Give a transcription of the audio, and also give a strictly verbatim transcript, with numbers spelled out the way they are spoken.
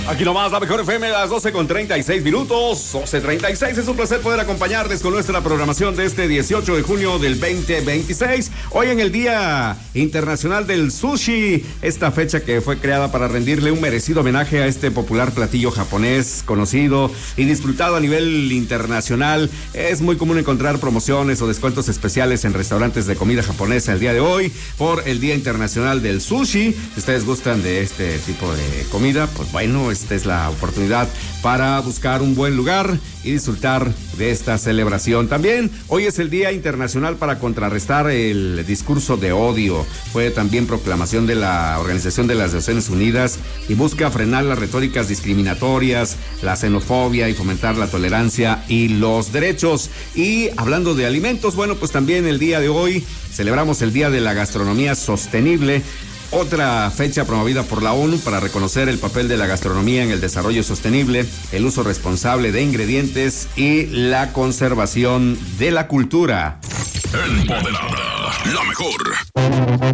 Aquí nomás, la mejor F M, las doce con treinta y seis minutos, doce treinta y seis. Es un placer poder acompañarles con nuestra programación de este dieciocho de junio del veinte veintiséis. Hoy en el Día Internacional del Sushi, esta fecha que fue creada para rendirle un merecido homenaje a este popular platillo japonés, conocido y disfrutado a nivel internacional. Es muy común encontrar promociones o descuentos especiales en restaurantes de comida japonesa el día de hoy por el Día Internacional del Sushi. Si ustedes gustan de este tipo de comida, pues bueno, esta es la oportunidad para buscar un buen lugar y disfrutar de esta celebración. También hoy es el Día Internacional para contrarrestar el discurso de odio. Fue también proclamación de la Organización de las Naciones Unidas y busca frenar las retóricas discriminatorias, la xenofobia y fomentar la tolerancia y los derechos. Y hablando de alimentos, bueno, pues también el día de hoy celebramos el Día de la Gastronomía Sostenible, otra fecha promovida por la ONU para reconocer el papel de la gastronomía en el desarrollo sostenible, el uso responsable de ingredientes y la conservación de la cultura. Empoderada, la mejor.